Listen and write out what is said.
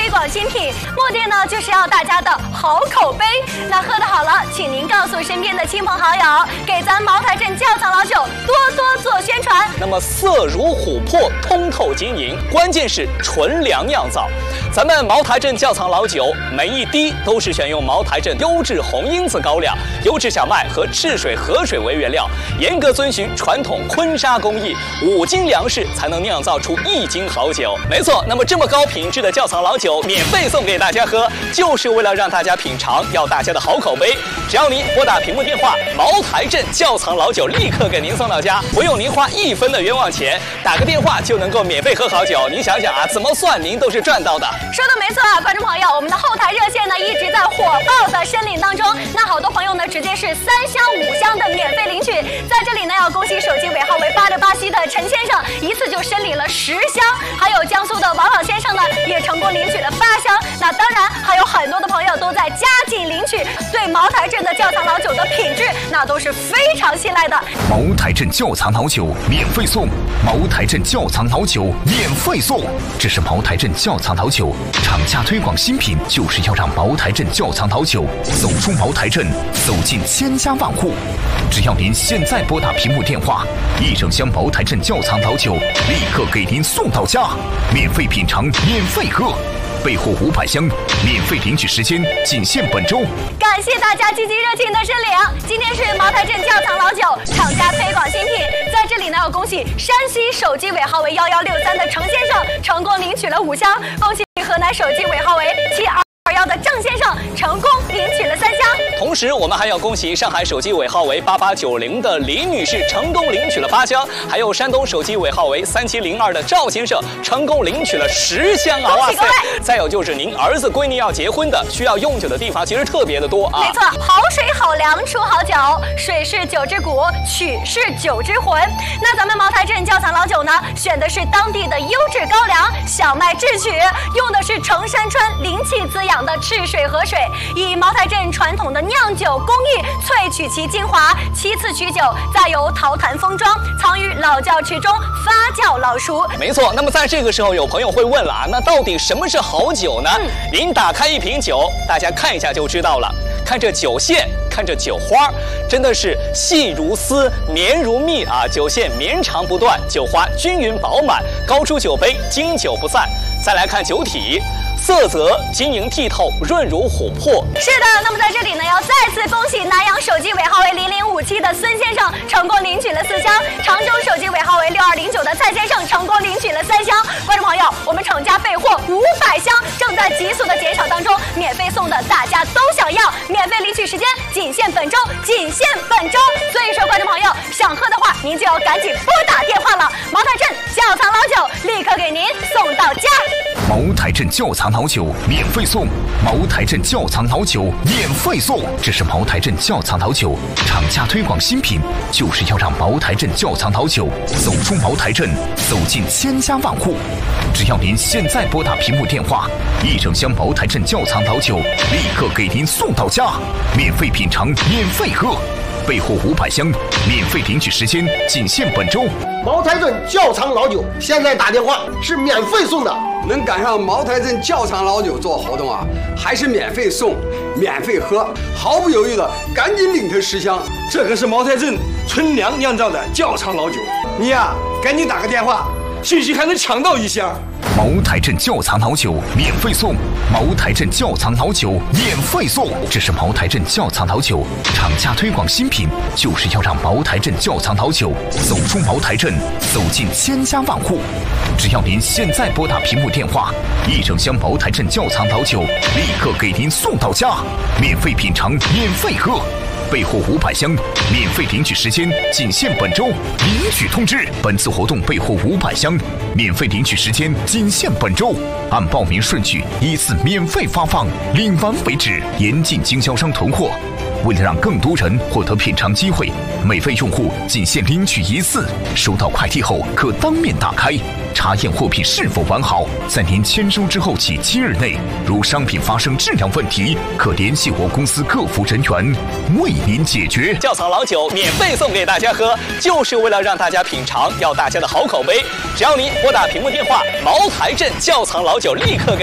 推广新品，目的呢就是要大家的好口碑。那喝得好了，请您告诉身边的亲朋好友，给咱茅台镇窖藏老酒多多做宣传。 那么色如琥珀，通透晶莹，关键是纯粮酿造。咱们茅台镇窖藏老酒，每一滴都是选用茅台镇优质红缨子高粱、优质小麦和赤水河水为原料，严格遵循传统坤沙工艺，5斤粮食才能酿造出1斤好酒。没错，那么这么高品质的窖藏老酒免费送给大家喝，就是为了让大家品尝，要大家的好口碑。只要您拨打屏幕电话，茅台镇窖藏老酒立刻给您送到家，不用您花1分的冤枉钱，打个电话就能够免费喝好酒。您想想啊，怎么算您都是赚到的。 说的没错啊，观众朋友，我们的后台热线呢一直在火爆的申领当中。那好多朋友呢直接是3箱5箱的免费领取，在这里呢要恭喜手机尾号为8687的陈先生，一次就申领了10箱，还有江苏的王老先生呢也成功领取了8箱。那当然还有很多的朋友都在加紧领取，对茅台镇的窖藏老酒的品质那都是非常信赖的。 茅台镇窖藏老酒免费送，茅台镇窖藏老酒免费送，这是茅台镇窖藏老酒厂家推广新品，就是要让茅台镇窖藏老酒走出茅台镇，走进千家万户。只要您现在拨打屏幕电话，1整箱茅台镇窖藏老酒立刻给您送到家，免费品尝，免费喝。备货500箱，免费领取时间仅限本周。 感谢大家积极热情的申领。今天是茅台镇窖藏老酒厂家推广新品，在这里呢要恭喜山西手机尾号为1163的程先生成功领取了5箱，恭喜河南手机尾号为7221的郑先生成功领取了3箱。 同时，我们还要恭喜上海手机尾号为8890的李女士成功领取了8箱，还有山东手机尾号为3702的赵先生成功领取了10箱啊！ 恭喜各位！ 再有就是您儿子闺女要结婚的，需要用酒的地方其实特别的多啊。 没错，好水好粮出好酒，水是酒之骨，曲是酒之魂。那咱们茅台镇窖藏老酒呢，选的是当地的优质高粱、小麦制曲，用的是程山川灵气滋养的赤水河水，以茅台镇传统的酿酒工艺萃取其精华，其次取酒，再由陶坛封装，藏于老窖池中发酵老熟。 没错，那么在这个时候有朋友会问了啊，那到底什么是好酒呢？您打开一瓶酒，大家看一下就知道了。看这酒线，看这酒花，真的是细如丝，绵如蜜啊！酒线绵长不断，酒花均匀饱满，高出酒杯，经久不散。再来看酒体，色泽晶莹剔透，润如琥珀。 是的，那么在这里呢，要再次恭喜南阳手机尾号为0057的孙先生成功领取了4箱，常州手机尾号为6209的蔡先生成功领取了3箱。观众朋友，我们厂家备货500箱，正在急速的减少当中，免费送的大家都想要，免费领取时间仅限本周，仅限本周。所以说，观众朋友想喝的话，您就要赶紧拨打电话了。茅台镇窖藏老酒立刻给您送到家。 茅台镇窖藏老酒免费送，茅台镇窖藏老酒免费送，这是茅台镇窖藏老酒厂家推广新品，就是要让茅台镇窖藏老酒走出茅台镇，走进千家万户。只要您现在拨打屏幕电话，1整箱茅台镇窖藏老酒立刻给您送到家，免费品尝，免费喝。备货500箱，免费领取时间仅限本周。 茅台镇窖藏老酒现在打电话是免费送的， 能赶上茅台镇窖藏老酒做活动啊，还是免费送、免费喝，毫不犹豫的赶紧领他10箱。 这可是茅台镇纯粮酿造的窖藏老酒，你呀赶紧打个电话，兴许还能抢到1箱。 茅台镇窖藏老酒免费送，茅台镇窖藏老酒免费送，这是茅台镇窖藏老酒厂家推广新品，就是要让茅台镇窖藏老酒走出茅台镇，走进千家万户。只要您现在拨打屏幕电话，1整箱茅台镇窖藏老酒立刻给您送到家，免费品尝，免费喝。备货500箱，免费领取时间仅限本周。领取通知：本次活动备货500箱，免费领取时间仅限本周。按报名顺序依次免费发放，领完为止，严禁经销商囤货。为了让更多人获得品尝机会，每位用户仅限领取1次，收到快递后可当面打开，查验货品是否完好。在您签收之后起7日内，如商品发生质量问题，可联系我公司客服人员为您解决。 窖藏老酒免费送给大家喝，就是为了让大家品尝，要大家的好口碑。只要您拨打屏幕电话，茅台镇窖藏老酒立刻给